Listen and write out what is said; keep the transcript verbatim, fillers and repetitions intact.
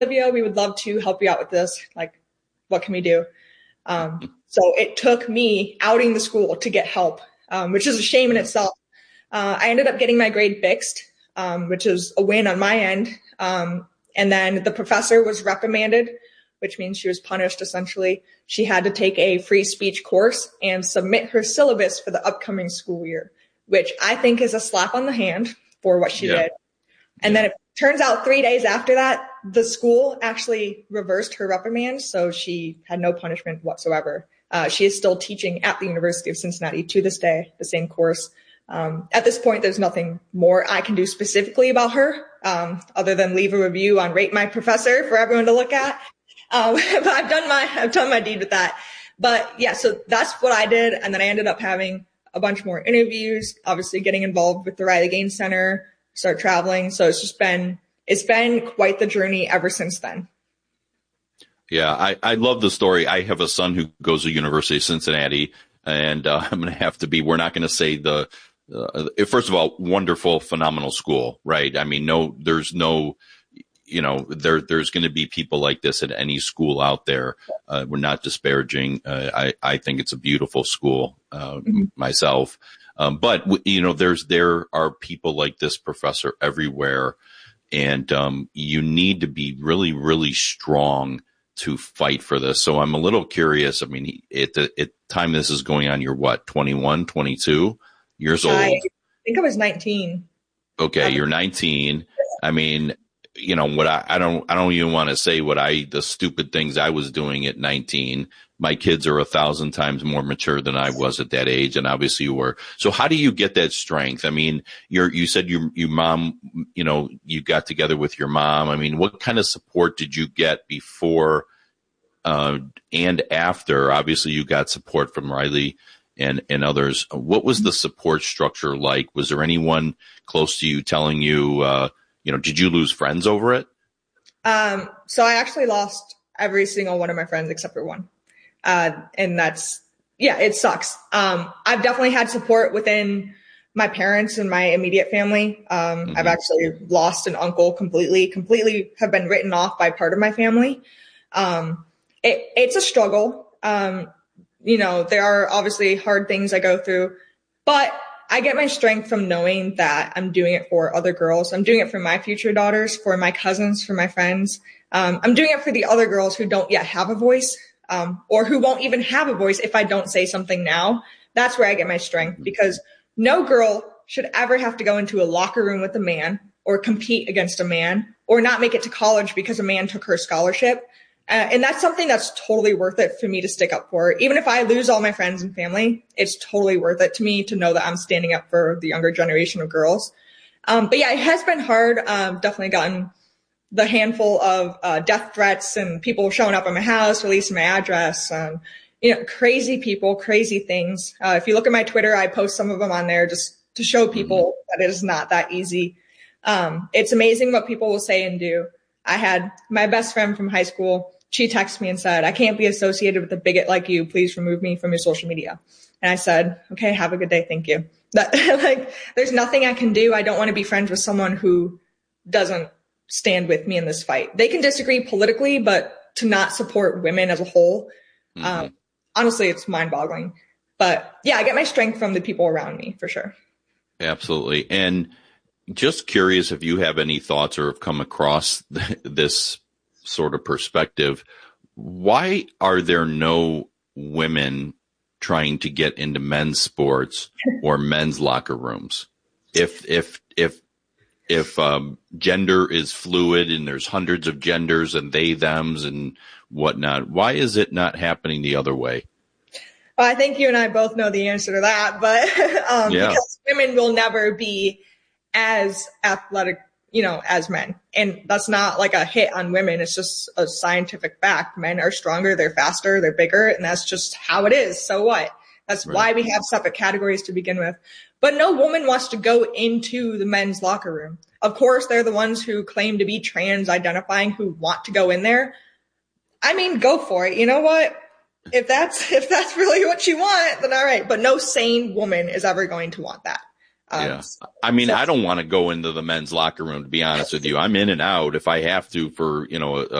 Olivia, we would love to help you out with this. Like, what can we do? Um, so it took me outing the school to get help, um, which is a shame in itself. Uh, I ended up getting my grade fixed, um, which is a win on my end. Um, and then the professor was reprimanded, which means she was punished essentially. She had to take a free speech course and submit her syllabus for the upcoming school year, which I think is a slap on the hand for what she yeah. did. And yeah. then it turns out three days after that, the school actually reversed her reprimand, so she had no punishment whatsoever. Uh, she is still teaching at the University of Cincinnati to this day, the same course. Um, at this point, there's nothing more I can do specifically about her, um, other than leave a review on Rate My Professor for everyone to look at. Um, but I've done my, I've done my deed with that. But yeah, so that's what I did. And then I ended up having a bunch more interviews, obviously getting involved with the Riley Gaines Center, start traveling. So it's just been, it's been quite the journey ever since then. Yeah, I, I love the story. I have a son who goes to University of Cincinnati, and uh, I'm going to have to be, we're not going to say the, uh, first of all, wonderful, phenomenal school, right? I mean, no, there's no, you know, there, there's going to be people like this at any school out there. Uh, we're not disparaging. Uh, I, I think it's a beautiful school, uh, mm-hmm. myself. Um, but, you know, there's, there are people like this professor everywhere. And, um, you need to be really, really strong to fight for this. So I'm a little curious. I mean, at the at time this is going on, you're what, twenty-one, twenty-two years old? I think I was nineteen. Okay. You're nineteen. I mean, you know what, I, I don't, I don't even want to say what I, the stupid things I was doing at nineteen. My kids are a thousand times more mature than I was at that age. And obviously you were. So how do you get that strength? I mean, you're, you said your, your mom, you know, you got together with your mom. I mean, what kind of support did you get before, uh, and after? Obviously you got support from Riley and, and others. What was the support structure like? Was there anyone close to you telling you, uh, you know, did you lose friends over it? Um, so I actually lost every single one of my friends except for one. Uh, and that's, yeah, it sucks. Um, I've definitely had support within my parents and my immediate family. Um, mm-hmm. I've actually lost an uncle completely, completely have been written off by part of my family. Um, it, it's a struggle. Um, you know, there are obviously hard things I go through, but I get my strength from knowing that I'm doing it for other girls. I'm doing it for my future daughters, for my cousins, for my friends. Um, I'm doing it for the other girls who don't yet have a voice. Um, or who won't even have a voice if I don't say something now. That's where I get my strength, because no girl should ever have to go into a locker room with a man or compete against a man or not make it to college because a man took her scholarship. Uh, and that's something that's totally worth it for me to stick up for. Even if I lose all my friends and family, it's totally worth it to me to know that I'm standing up for the younger generation of girls. Um, but yeah, it has been hard. Um, definitely gotten the handful of uh, death threats and people showing up at my house, releasing my address, um, you know, crazy people, crazy things. Uh, if you look at my Twitter, I post some of them on there just to show people mm-hmm. that it is not that easy. Um, it's amazing what people will say and do. I had my best friend from high school. She texted me and said, "I can't be associated with a bigot like you. Please remove me from your social media." And I said, "Okay, have a good day. Thank you." That, like, there's nothing I can do. I don't want to be friends with someone who doesn't stand with me in this fight. They can disagree politically, but to not support women as a whole, mm-hmm. um, honestly, it's mind boggling. But yeah, I get my strength from the people around me for sure. Absolutely. And just curious if you have any thoughts or have come across th- this sort of perspective. Why are there no women trying to get into men's sports or men's locker rooms? If, if, if, If um, gender is fluid and there's hundreds of genders and they, thems and whatnot, why is it not happening the other way? Well, I think you and I both know the answer to that, but um, yeah. because women will never be as athletic, you know, as men. And that's not like a hit on women. It's just a scientific fact. Men are stronger, they're faster, they're bigger, and that's just how it is. So what? That's right. Why we have separate categories to begin with. But no woman wants to go into the men's locker room. Of course, they're the ones who claim to be trans identifying who want to go in there. I mean, go for it. You know what? If that's, if that's really what you want, then all right. But no sane woman is ever going to want that. Um, yeah. I mean, so- I don't want to go into the men's locker room, to be honest with you. I'm in and out if I have to for, you know, a,